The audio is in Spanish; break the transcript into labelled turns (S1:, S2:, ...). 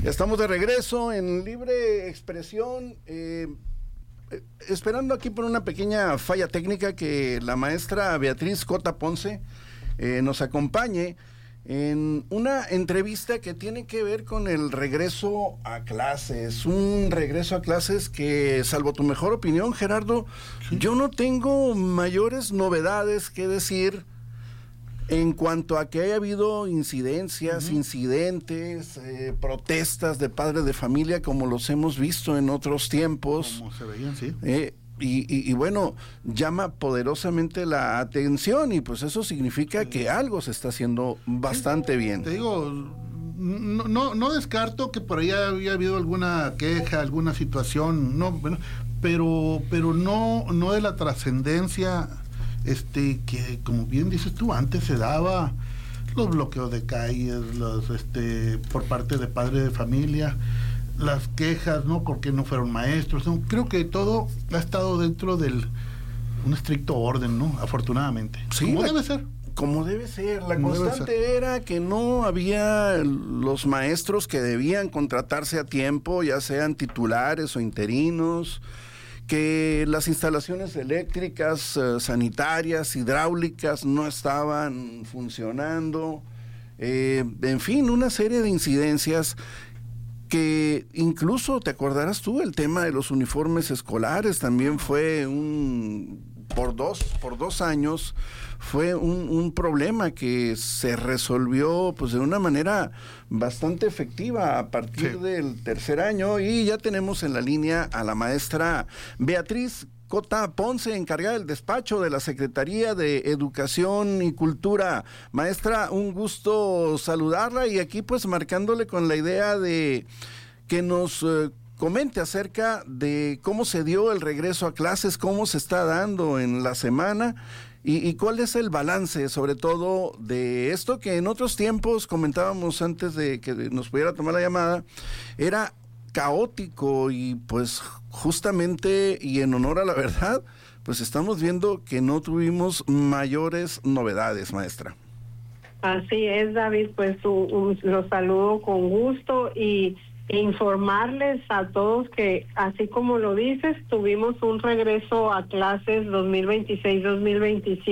S1: Estamos de regreso en Libre Expresión, esperando aquí por una pequeña falla técnica que la maestra Beatriz Cota Ponce nos acompañe en una entrevista que tiene que ver con el regreso a clases, un regreso a clases que, salvo tu mejor opinión, Gerardo, sí, yo no tengo mayores novedades que decir en cuanto a que haya habido incidencias, incidentes, protestas de padres de familia como los hemos visto en otros tiempos.
S2: Como se veían, sí.
S1: Y bueno, llama poderosamente la atención y pues eso significa que algo se está haciendo bastante bien.
S2: Te digo, no descarto que por ahí había habido alguna queja, alguna situación, no, bueno, pero no de la trascendencia que, como bien dices tú, antes se daba los bloqueos de calles, por parte de padres de familia, las quejas, ¿no? Porque no fueron maestros, ¿no? Creo que todo ha estado dentro de un estricto orden, ¿no? Afortunadamente.
S1: Sí,
S2: como debe ser.
S1: Como debe ser. La constante era que no había los maestros que debían contratarse a tiempo, ya sean titulares o interinos, que las instalaciones eléctricas, sanitarias, hidráulicas no estaban funcionando, en fin, una serie de incidencias que incluso, te acordarás tú, el tema de los uniformes escolares también fue por dos años, fue un problema que se resolvió pues de una manera bastante efectiva a partir del tercer año, y ya tenemos en la línea a la maestra Beatriz Cota Ponce, encargada del despacho de la Secretaría de Educación y Cultura. Maestra, un gusto saludarla, y aquí pues marcándole con la idea de que nos comente acerca de cómo se dio el regreso a clases, cómo se está dando en la semana y cuál es el balance, sobre todo, de esto que en otros tiempos comentábamos antes de que nos pudiera tomar la llamada, era caótico, y pues justamente y en honor a la verdad, pues estamos viendo que no tuvimos mayores novedades, maestra.
S3: Así es, David, pues los saludo con gusto e informarles a todos que, así como lo dices, tuvimos un regreso a clases 2026-2027